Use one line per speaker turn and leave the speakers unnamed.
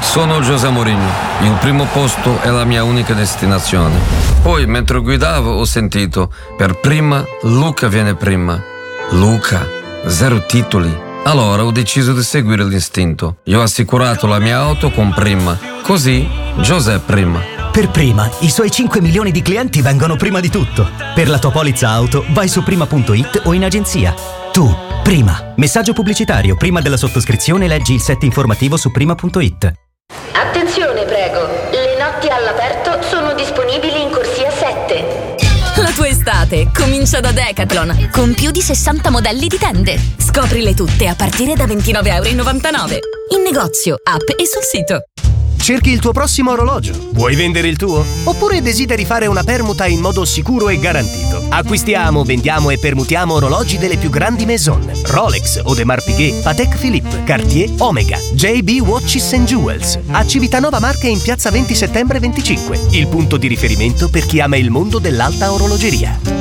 Sono José Mourinho. Il primo posto è la mia unica destinazione. Poi, mentre guidavo, ho sentito: per prima, Luca viene prima. Luca, 0 titoli. Allora ho deciso di seguire l'istinto. Io ho assicurato la mia auto con Prima. Così, José prima.
Per Prima, i suoi 5 milioni di clienti vengono prima di tutto. Per la tua polizza auto, vai su prima.it o in agenzia. Tu, Prima. Messaggio pubblicitario. Prima della sottoscrizione leggi il set informativo su prima.it.
Attenzione, prego. Le notti all'aperto sono disponibili in corsia 7.
La tua estate comincia da Decathlon, con più di 60 modelli di tende. Scoprile tutte a partire da €29,99. In negozio, app e sul sito.
Cerchi il tuo prossimo orologio? Vuoi vendere il tuo? Oppure desideri fare una permuta in modo sicuro e garantito? Acquistiamo, vendiamo e permutiamo orologi delle più grandi maison: Rolex, Audemars Piguet, Patek Philippe, Cartier, Omega, JB Watches and Jewels. A Civitanova Marche in piazza 20 settembre 25, il punto di riferimento per chi ama il mondo dell'alta orologeria.